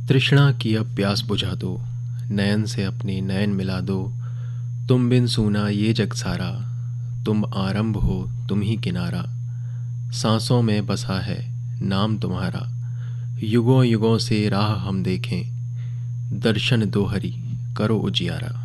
तृष्णा की अब प्यास बुझा दो, नयन से अपने नयन मिला दो। तुम बिन सूना ये जग सारा, तुम आरंभ हो तुम ही किनारा। सांसों में बसा है नाम तुम्हारा, युगों युगों से राह हम देखें। दर्शन दो हरि करो उजियारा।